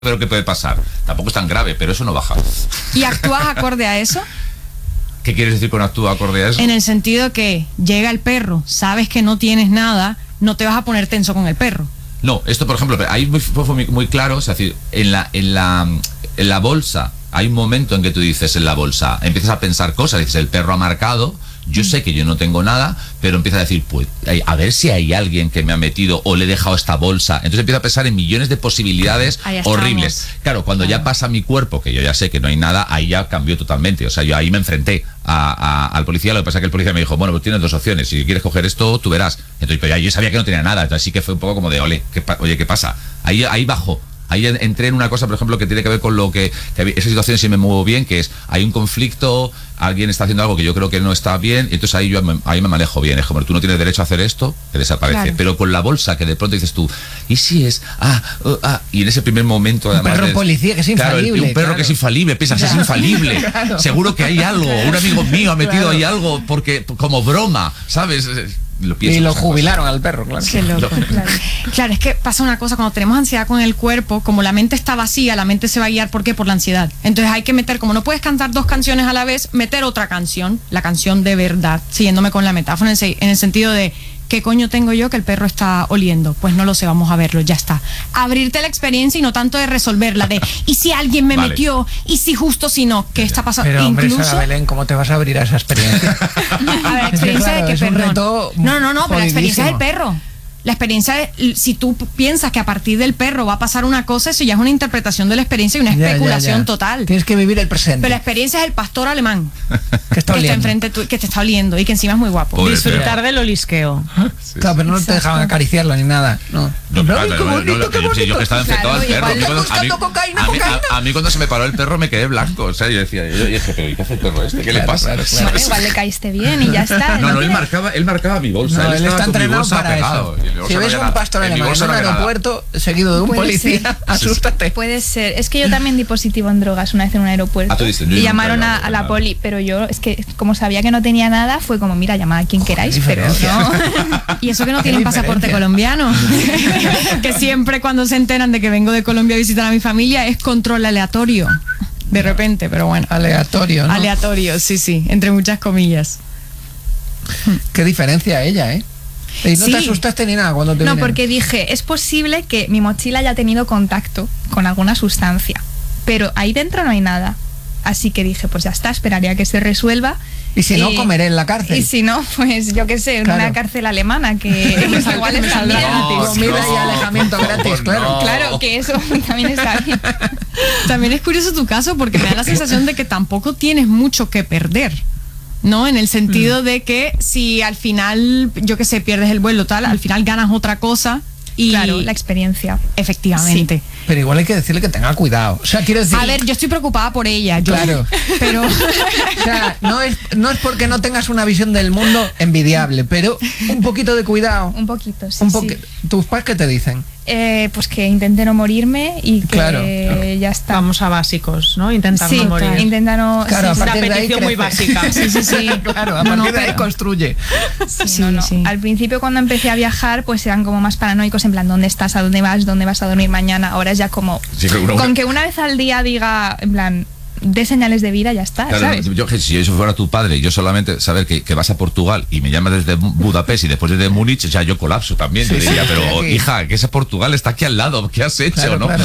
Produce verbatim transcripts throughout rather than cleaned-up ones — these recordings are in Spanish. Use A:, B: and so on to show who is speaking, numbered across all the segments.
A: pero ¿qué puede pasar? Tampoco es tan grave, pero eso no baja.
B: ¿Y actúas acorde a eso?
A: ¿Qué quieres decir con actúa acorde a eso?
B: En el sentido que llega el perro, sabes que no tienes nada, no te vas a poner tenso con el perro.
A: No, esto por ejemplo, ahí fue muy, muy claro, es decir, en la, en la, en la bolsa, hay un momento en que tú dices en la bolsa, empiezas a pensar cosas, dices, el perro ha marcado, yo sé que yo no tengo nada, pero empieza a decir, pues, a ver si hay alguien que me ha metido o le he dejado esta bolsa. Entonces empieza a pensar en millones de posibilidades horribles. Claro, cuando claro. ya pasa mi cuerpo, que yo ya sé que no hay nada, ahí ya cambió totalmente. O sea, yo ahí me enfrenté a, a, al policía. Lo que pasa es que el policía me dijo, bueno, pues tienes dos opciones. Si quieres coger esto, tú verás. Entonces, pero ya yo sabía que no tenía nada. Entonces sí que fue un poco como de, ole, ¿qué oye, ¿qué pasa? Ahí, ahí bajó. Ahí entré en una cosa, por ejemplo, que tiene que ver con lo que, que esa situación sí me muevo bien, que es, hay un conflicto, alguien está haciendo algo que yo creo que no está bien, y entonces ahí yo me, ahí me manejo bien. Es como, tú no tienes derecho a hacer esto, te desaparece. Claro. Pero con la bolsa, que de pronto dices tú, ¿y si es? Ah, uh, ah, y en ese primer momento, además.
C: Un perro es, policía que es infalible.
A: Claro, un perro claro. que es infalible, piensas, claro. es infalible. Claro. Seguro que hay algo, un amigo mío ha metido claro. ahí algo, porque, como broma, ¿sabes? Lo pienso,
C: y lo jubilaron cosa. al perro, claro.
B: Qué loco, claro. Claro, es que pasa una cosa, cuando tenemos ansiedad con el cuerpo, como la mente está vacía, la mente se va a guiar, ¿por qué? Por la ansiedad. Entonces hay que meter, como no puedes cantar dos canciones a la vez, meter otra canción, la canción de verdad, siguiéndome con la metáfora, en el sentido de, ¿qué coño tengo yo que el perro está oliendo? Pues no lo sé, vamos a verlo, ya está. Abrirte la experiencia y no tanto de resolverla, de, ¿y si alguien me vale. metiendo? ¿Y si justo si no? ¿Qué está pasando?
C: Pero hombre,
B: incluso...
C: Sara Belén, ¿cómo te vas a abrir a esa experiencia?
B: A ver, experiencia
C: claro,
B: de qué,
C: es un
B: perdón.
C: reto
B: No, no, no, pero la experiencia
C: jodidísimo.
B: del perro. La experiencia, de, si tú piensas que a partir del perro va a pasar una cosa, eso ya es una interpretación de la experiencia y una
C: ya,
B: especulación
C: ya, ya.
B: total.
C: Tienes que vivir el presente.
B: Pero la experiencia es el pastor alemán
C: que está,
B: que
C: está
B: enfrente tu, que te está oliendo y que encima es muy guapo.
D: Pobre Disfrutar perro. del olisqueo.
C: Sí, claro, pero no Exacto. te dejaban acariciarlo ni nada. No,
A: no,
C: no,
A: no, no,
C: qué bonito,
A: no,
C: qué
A: yo,
C: bonito.
A: yo que estaba enfrentado
B: claro,
A: al perro. A mí, cuando, a, mí,
C: cocaína,
A: a, mí,
C: cocaína.
A: A, a mí cuando se me paró el perro me quedé blanco. O sea, yo decía, yo dije, pero ¿y qué hace el perro este? ¿Qué
C: claro,
A: le pasa?
C: Claro, claro.
B: Bueno, igual le caíste bien y ya está.
A: No, no, él marcaba, él marcaba mi bolsa.
C: No,
A: él,
C: él
A: estaba
C: está
A: con mi
C: entrenado
A: bolsa
C: para
A: pegado.
C: eso. Si ves un pastor alemán en un aeropuerto seguido de un
E: Puede
C: policía,
E: ser.
C: asústate.
E: Puede ser. Es que yo también di positivo en drogas una vez en un aeropuerto.
A: Ah, tú diste, yo
E: y
A: nunca
E: llamaron
A: he
E: a,
A: dado,
E: a la
A: nada.
E: poli, pero yo es que como sabía que no tenía nada, fue como, mira, llamad a quien queráis, pero no.
B: Y eso que no tienen pasaporte colombiano. Que siempre cuando se enteran de que vengo de Colombia a visitar a mi familia es control aleatorio. De repente, pero bueno.
C: Aleatorio, ¿no?
B: Aleatorio, sí, sí, entre muchas comillas.
C: Qué diferencia ella, ¿eh? Y no sí. te asustaste ni nada cuando te
E: No,
C: vinieron.
E: porque dije, es posible que mi mochila haya tenido contacto con alguna sustancia, pero ahí dentro no hay nada. Así que dije, pues ya está, esperaría que se resuelva.
C: Y si y, no, comeré en la cárcel.
E: Y si no, pues yo qué sé, en claro. una cárcel alemana que pues igual está bien.
C: No, comida no, y alejamiento no, gratis, claro.
E: No. Claro, que eso también está bien.
B: También es curioso tu caso porque me da la sensación de que tampoco tienes mucho que perder. ¿No? En el sentido mm. de que si al final, yo qué sé, pierdes el vuelo tal, al final ganas otra cosa y...
E: Claro, la experiencia.
B: Efectivamente.
E: Sí.
C: Pero igual hay que decirle que tenga cuidado. O sea, quiero decir...
B: A ver, yo estoy preocupada por ella. Yo,
C: claro.
B: Pero...
C: O sea, no es, no es porque no tengas una visión del mundo envidiable, pero un poquito de cuidado.
E: Un poquito, sí,
C: un poqu-
E: sí.
C: ¿Tus padres qué te dicen?
E: Eh, pues que intente no morirme y que
C: claro,
E: claro. ya está.
D: Vamos a básicos, ¿no? Intentar
E: sí,
D: no morir.
E: Claro. Intenta no...
C: Claro,
E: sí,
C: a
D: una
C: partir de ahí
D: petición muy básica.
B: Sí, sí, sí.
C: Claro, a
B: no,
C: partir
B: no,
C: de ahí
B: pero...
C: construye.
E: Sí,
B: sí,
E: no, no.
B: Sí.
E: Al principio cuando empecé a viajar, pues eran como más paranoicos, en plan, ¿dónde estás? ¿A dónde vas? ¿Dónde vas a dormir mañana? Ahora es ya como... Sí, uno... Con que una vez al día diga, en plan... de señales de vida, ya está,
A: claro,
E: ¿sabes?
A: Yo, si eso fuera tu padre, yo solamente saber que, que vas a Portugal y me llamas desde Budapest y después desde Múnich, ya yo colapso también. Sí, yo diría, sí, pero sí, hija, que ese Portugal está aquí al lado, ¿qué has hecho, claro, no? Claro.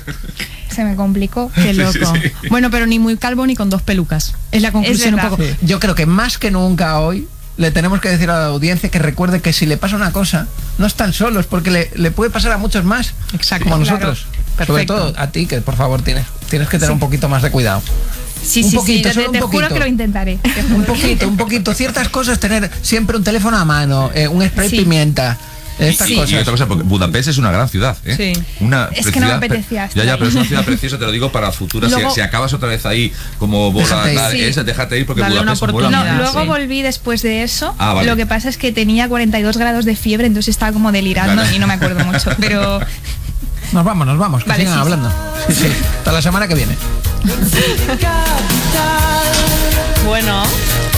E: Se me complicó.
B: Qué loco. Sí, sí, sí. Bueno, pero ni muy calvo ni con dos pelucas. Es la conclusión
E: es
B: un poco.
C: Sí. Yo creo que más que nunca hoy le tenemos que decir a la audiencia que recuerde que si le pasa una cosa, no están solos, porque le, le puede pasar a muchos más.
B: Exacto.
C: Como a nosotros.
B: Claro.
C: Sobre todo a ti, que por favor tienes, tienes que tener sí. un poquito más de cuidado.
E: Sí,
C: un
E: sí,
C: poquito,
E: sí,
C: solo
E: te,
C: un
E: te
C: poquito.
E: juro que lo intentaré.
C: Un poquito, un poquito. Ciertas cosas, tener siempre un teléfono a mano, eh, un spray sí. pimienta. Estas
A: y,
C: cosas.
A: y otra cosa, porque Budapest es una gran ciudad, ¿eh?
B: Sí.
A: Una
E: es que no me apetecía.
A: Ya, ya, pero es una ciudad preciosa, te lo digo para futuras.
B: Luego,
A: si, si acabas otra vez ahí como bola,
C: déjate ir,
A: esa, sí. déjate ir porque
D: Dale
A: Budapest
D: una
A: mola.
E: No, luego
D: sí.
E: volví después de eso.
A: Ah, vale.
E: Lo que pasa es que tenía cuarenta y dos grados de fiebre, entonces estaba como delirando vale. y no me acuerdo mucho. Pero
C: nos vamos, nos vamos, que
E: vale,
C: sigan
E: sí,
C: hablando. Sí, sí. Hasta la semana que viene.
D: Bueno.